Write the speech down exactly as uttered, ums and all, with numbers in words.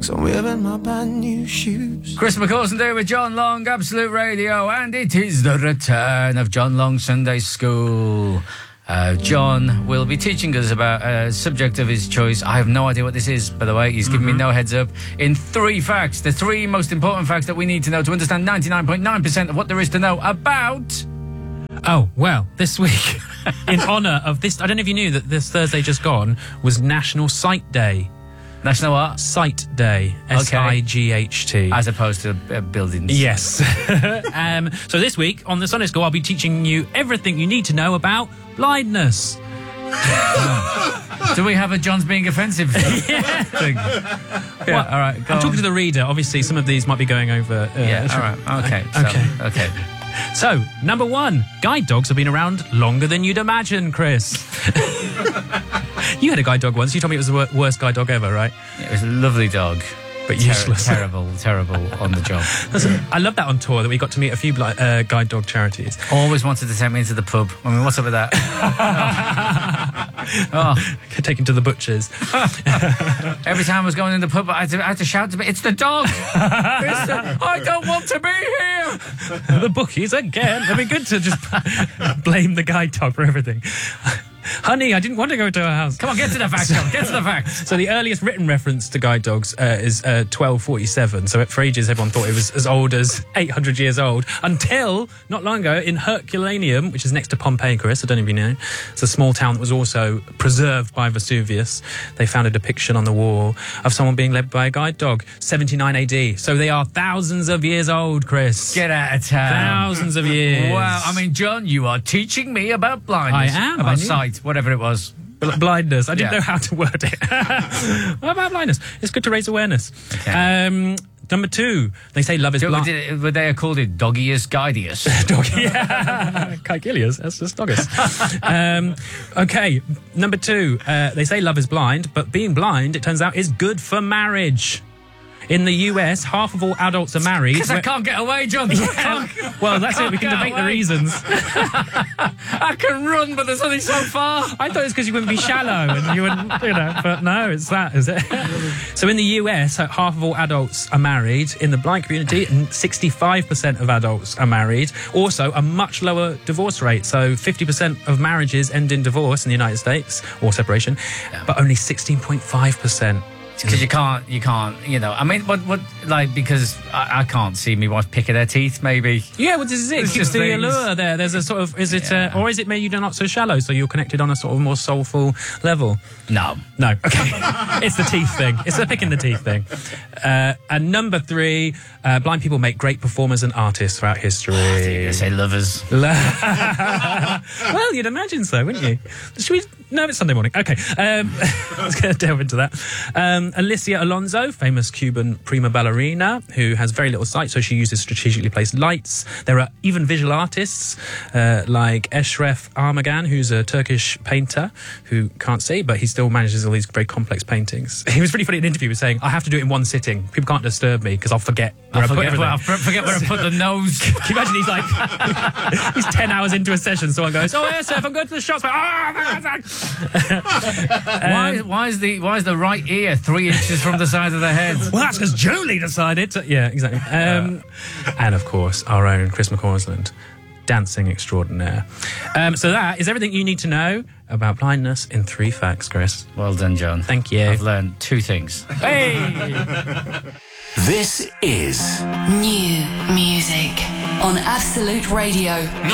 'cause I'm wearing my brand new shoes. Chris McCausland there with John Long, Absolute Radio, and it is the return of John Long Sunday School. Uh, John will be teaching us about a subject of his choice. I have no idea what this is, by the way. He's given mm-hmm. me no heads up. In three facts, the three most important facts that we need to know to understand ninety-nine point nine percent of what there is to know about... Oh, well, this week, in honour of this... I don't know if you knew that this Thursday just gone was National Sight Day. National what? Sight Day. S I G H T. As opposed to uh, buildings. Yes. um, so this week, on the Sunday School, I'll be teaching you everything you need to know about blindness. Do we have a John's being offensive yeah. thing? Yeah, well, all right. I'm on. talking to the reader. Obviously, some of these might be going over... Uh, yeah, all right. Okay. So, okay. Okay. So, number one, guide dogs have been around longer than you'd imagine, Chris. You had a guide dog once. You told me it was the wor- worst guide dog ever, right? It was a lovely dog. But useless. Ter- terrible, terrible on the job. I love that on tour, that we got to meet a few uh, guide dog charities. Always wanted to take me into the pub. I mean, what's up with that? oh. oh. Taken to the butchers. Every time I was going in the pub, I had to, I had to shout to me, it's the dog! It's the, I don't want to be here! The bookies again. It'd be good to just blame the guide dog for everything. Honey, I didn't want to go to her house. Come on, get to the facts, John. Get to the facts. So the earliest written reference to guide dogs uh, is uh, twelve forty-seven. So for ages, everyone thought it was as old as eight hundred years old. Until, not long ago, in Herculaneum, which is next to Pompeii, Chris, I don't know if you know. It's a small town that was also preserved by Vesuvius. They found a depiction on the wall of someone being led by a guide dog. seventy-nine A D. So they are thousands of years old, Chris. Get out of town. Thousands of years. Wow. I mean, John, you are teaching me about blindness. I am. About I sight. Whatever it was. Bl- blindness. I didn't yeah. know how to word it. What about blindness? It's good to raise awareness. Okay. Um, number two, they say love is blind. Would they have called it Doggius Guidius? Doggy, yeah. Caecilius, that's just Doggus. um, okay, number two, uh, they say love is blind, but being blind, it turns out, is good for marriage. In the U S, half of all adults are married. Because I can't get away, John. Yeah. Well, that's it. We can debate away. the reasons. I can run, but there's only so far. I thought it was because you wouldn't be shallow and you wouldn't, you know. But no, it's that, is it? So in the U S, half of all adults are married. In the blind community, sixty-five percent of adults are married. Also, a much lower divorce rate. So fifty percent of marriages end in divorce in the United States, or separation, yeah. but only sixteen point five percent. Because you can't, you can't, you know. I mean, what, what, like, because I, I can't see me wife picking their teeth, maybe. Yeah, well, this is it. It's just the allure there. There's a sort of, is it, yeah. uh, or is it maybe you're not so shallow, so you're connected on a sort of more soulful level? No. No. Okay. It's the teeth thing. It's the picking the teeth thing. Uh, and number three, uh, blind people make great performers and artists throughout history. Oh, I think you're going to say lovers. Well, you'd imagine so, wouldn't you? Should we? No, it's Sunday morning. Okay. Um, let's get delve into that. Um, Alicia Alonso, famous Cuban prima ballerina, who has very little sight, so she uses strategically placed lights. There are even visual artists uh, like Eşref Armagan, who's a Turkish painter who can't see, but he still manages all these very complex paintings. He was really funny in an interview, saying, I have to do it in one sitting. People can't disturb me because I'll forget where I'll I forget put where, I'll forget where I put the nose. Can you imagine he's like, he's ten hours into a session, someone goes, oh, yes, sir, if I'm going to the shops, oh, why, um, why is the why is the right ear three inches from the side of the head? Well, that's because Julie decided to... Yeah, exactly. Um, and, of course, our own Chris McCausland, dancing extraordinaire. Um, so that is everything you need to know about blindness in three facts, Chris. Well done, John. Thank you. I've learned two things. Hey! This is New music on Absolute Radio.